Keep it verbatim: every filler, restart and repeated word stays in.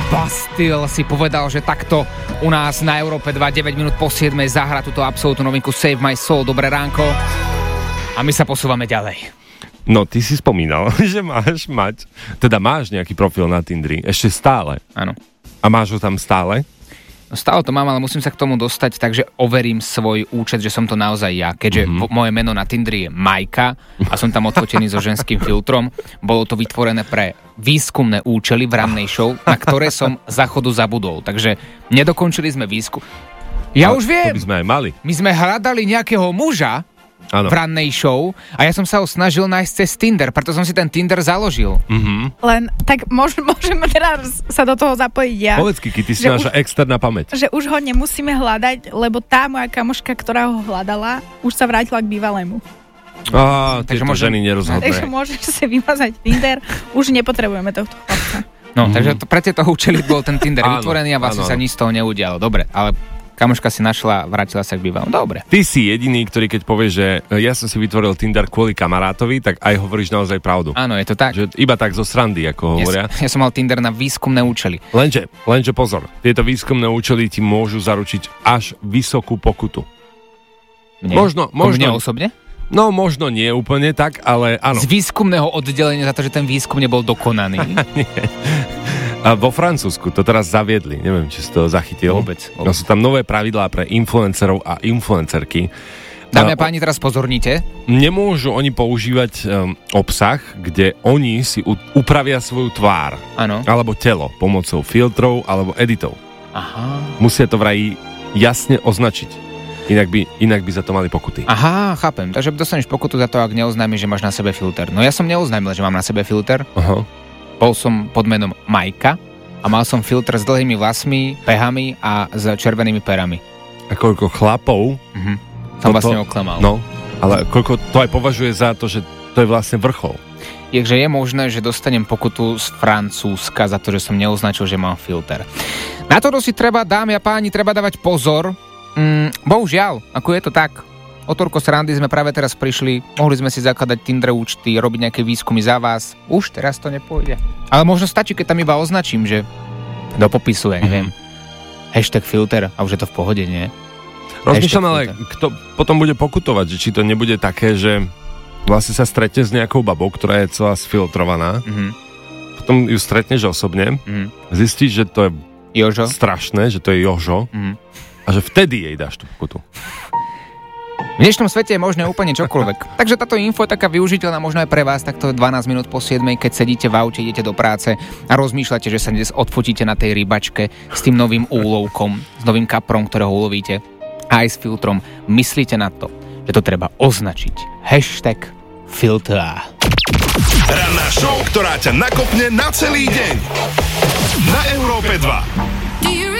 Bastille si povedal, že takto u nás na Európe dva, deväť minút po siedmej zahra túto absolútnu novinku Save My Soul. Dobré ránko. A my sa posúvame ďalej. No, ty si spomínal, že máš mať, teda máš nejaký profil na Tindri, ešte stále. Áno. A máš ho tam stále? No stále to mám, ale musím sa k tomu dostať, takže overím svoj účet, že som to naozaj ja. Keďže mm-hmm. moje meno na Tindri je Majka a som tam odfotený so ženským filtrom, bolo to vytvorené pre výskumné účely v rannej show, na ktoré som záchodu zabudol. Takže nedokončili sme výskum. Ja ale už viem! To by sme aj mali. My sme hľadali nejakého muža, ano. V rannej show a ja som sa ho snažil nájsť cez Tinder, preto som si ten Tinder založil. Mm-hmm. Len tak môžem, môžem teraz sa do toho zapojiť ja. Povedz, Kiki, ty si naša externá pamäť. Že už ho nemusíme hľadať, lebo tá moja kamoška, ktorá ho hľadala, už sa vrátila k bývalému. Á, tieto môžem, ženy nerozhodné. Takže môžeš si vymazať Tinder, už nepotrebujeme tohto chlapca. No, mm-hmm. takže to, pre tieto účely bol ten Tinder áno, vytvorený a vlastne áno, sa nič z toho neudialo. Dobre, ale kamoška si našla, vrátila sa k bývalému. Dobre. Ty si jediný, ktorý keď povie, že ja som si vytvoril Tinder kvôli kamarátovi, tak aj hovoríš naozaj pravdu. Áno, je to tak. Že iba tak zo srandy, ako hovoria. Ja, ja som mal Tinder na výskumné účely. Lenže, lenže pozor, tieto výskumné účely ti môžu zaručiť až vysokú pokutu. Mne? Možno, možno. Mne osobne? No, možno nie úplne tak, ale áno. Z výskumného oddelenia za to, že ten výskum nebol dokonaný. Nie. A vo Francúzsku to teraz zaviedli, neviem, či si to zachytil. Vôbec, vôbec. No, sú tam nové pravidlá pre influencerov a influencerky. Dámy a páni, teraz pozornite. Nemôžu oni používať um, obsah, kde oni si u- upravia svoju tvár. Áno. Alebo telo pomocou filtrov alebo editov. Aha. Musia to vraj jasne označiť. Inak by, inak by za to mali pokuty. Aha, chápem. Takže dostaneš pokutu za to, ak neoznámiš, že máš na sebe filter. No ja som neoznámil, že mám na sebe filter. Aha. Bol som pod menom Majka a mal som filter s dlhými vlasmi, pehami a s červenými perami. A koľko chlapov Mhm. Som toto, vlastne oklamal. No, ale koľko to aj považuje za to, že to je vlastne vrchol. Takže je možné, že dostanem pokutu z Francúzska za to, že som neoznačil, že mám filter. Na to si treba, dámy a páni, treba dávať pozor. Mm, bohužiaľ, ako je to tak. O toľko srandy sme práve teraz prišli, mohli sme si zakladať Tinder účty, robiť nejaké výskumy za vás. Už teraz to nepôjde. Ale možno stačí, keď tam iba označím, že do popisu, ja neviem, mm-hmm. hashtag filter a už je to v pohode, nie? Rozmýšľam, ale kto potom bude pokutovať, že či to nebude také, že vlastne sa stretne s nejakou babou, ktorá je celá sfiltrovaná, mm-hmm. potom ju stretneš osobne, mm-hmm. zistíš, že to je Jožo. strašné, že to je Jožo mm-hmm. a že vtedy jej dáš tú pokutu. V dnešnom svete je možné úplne čokoľvek. Takže táto info je taká využiteľná možno aj pre vás, takto dvanásť minút po siedmej, keď sedíte v aute, idete do práce a rozmýšľate, že sa dnes odfotíte na tej rybačke s tým novým úlovkom, s novým kaprom, ktorého ulovíte, aj s filtrom. Myslíte na to, že to treba označiť. Hashtag filter. Ranná show, ktorá ťa nakopne na celý deň. Na Európe dva.